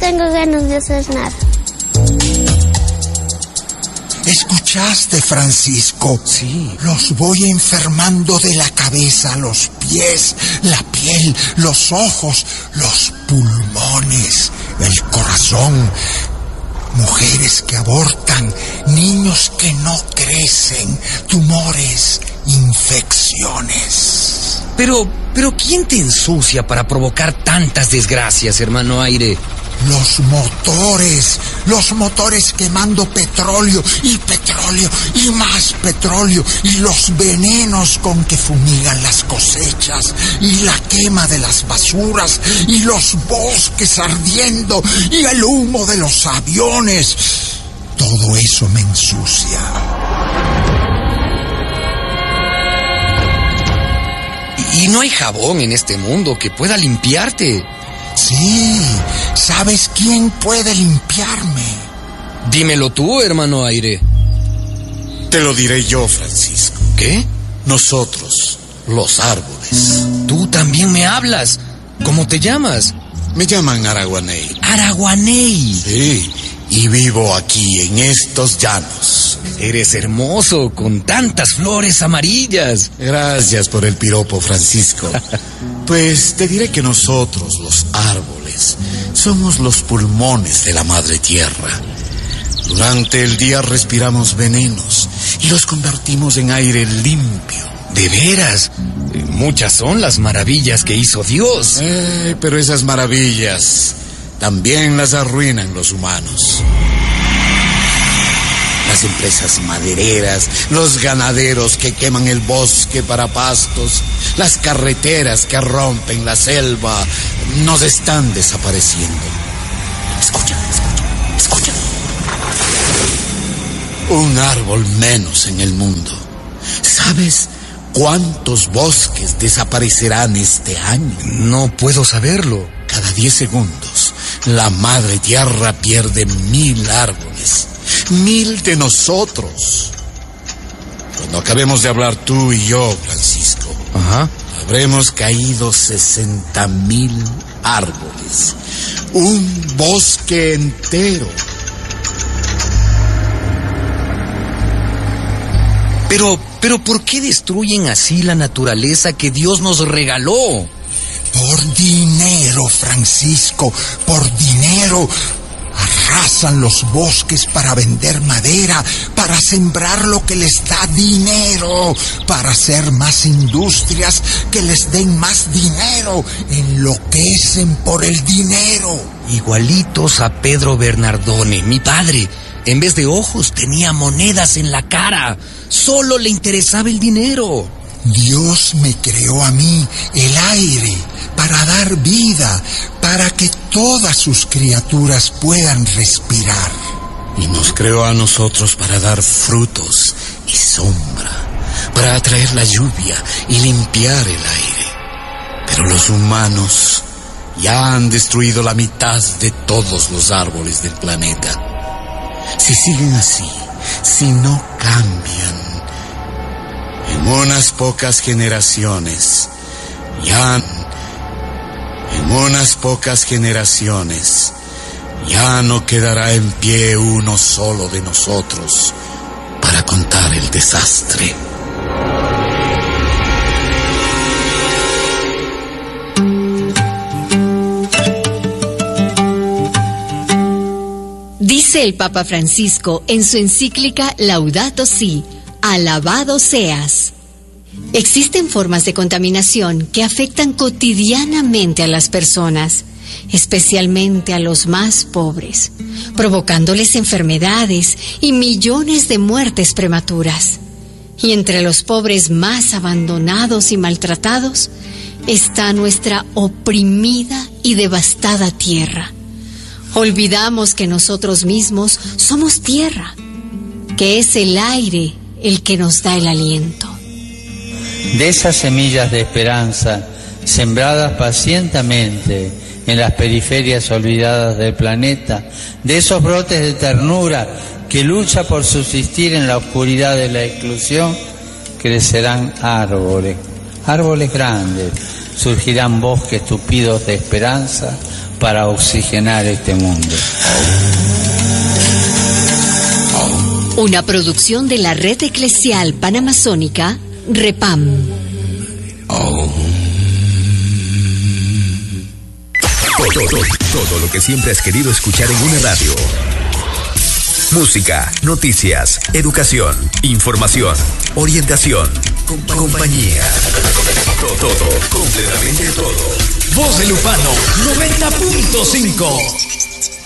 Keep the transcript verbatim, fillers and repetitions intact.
tengo ganas de hacer nada. ¿Escuchaste, Francisco? Sí. Los voy enfermando de la cabeza, los pies, la piel, los ojos, los pulmones, el corazón. Mujeres que abortan, niños que no crecen, tumores, infecciones. Pero, pero ¿quién te ensucia para provocar tantas desgracias, hermano Aire? Los motores, los motores quemando petróleo y petróleo y más petróleo y los venenos con que fumigan las cosechas y la quema de las basuras y los bosques ardiendo y el humo de los aviones. Todo eso me ensucia. Y no hay jabón en este mundo que pueda limpiarte. Sí, ¿sabes quién puede limpiarme? Dímelo tú, hermano Aire. Te lo diré yo, Francisco. ¿Qué? Nosotros, los árboles. Tú también me hablas. ¿Cómo te llamas? Me llaman Araguaney. Araguaney. Sí, y vivo aquí en estos llanos. Eres hermoso, con tantas flores amarillas. Gracias por el piropo, Francisco. Pues te diré que nosotros, los árboles, somos los pulmones de la madre tierra. Durante el día respiramos venenos y los convertimos en aire limpio. ¿De veras? Muchas son las maravillas que hizo Dios. Eh, pero esas maravillas también las arruinan los humanos. Las empresas madereras, los ganaderos que queman el bosque para pastos, las carreteras que rompen la selva, nos están desapareciendo. Escucha, escucha, escucha. Un árbol menos en el mundo. ¿Sabes cuántos bosques desaparecerán este año? No puedo saberlo. Cada diez segundos, la madre tierra pierde mil árboles. Mil de nosotros. Cuando acabemos de hablar tú y yo, Francisco, Ajá. habremos caído sesenta mil árboles. Un bosque entero. Pero, pero ¿por qué destruyen así la naturaleza que Dios nos regaló? Por dinero, Francisco, por dinero. Arrasan los bosques para vender madera, para sembrar lo que les da dinero, para hacer más industrias que les den más dinero. Enloquecen por el dinero. Igualitos a Pedro Bernardone, mi padre. En vez de ojos tenía monedas en la cara. Solo le interesaba el dinero. Dios me creó a mí el aire para dar vida, para que todas sus criaturas puedan respirar. Y nos creó a nosotros para dar frutos y sombra, para atraer la lluvia y limpiar el aire. Pero los humanos ya han destruido la mitad de todos los árboles del planeta. Si siguen así, si no cambian, en unas pocas generaciones, ya, en unas pocas generaciones, ya no quedará en pie uno solo de nosotros para contar el desastre. Dice el Papa Francisco en su encíclica Laudato Si, alabado seas. Existen formas de contaminación que afectan cotidianamente a las personas, especialmente a los más pobres, provocándoles enfermedades y millones de muertes prematuras. Y entre los pobres más abandonados y maltratados está nuestra oprimida y devastada tierra. Olvidamos que nosotros mismos somos tierra, que es el aire el que nos da el aliento. De esas semillas de esperanza, sembradas pacientemente en las periferias olvidadas del planeta, de esos brotes de ternura que lucha por subsistir en la oscuridad de la exclusión, crecerán árboles, árboles grandes, surgirán bosques tupidos de esperanza para oxigenar este mundo. Una producción de la Red Eclesial Panamazónica, REPAM. Todo, todo, todo lo que siempre has querido escuchar en una radio. Música, noticias, educación, información, orientación, compa- compañía. Todo, todo, completamente todo. Voz de Lupano, noventa punto cinco.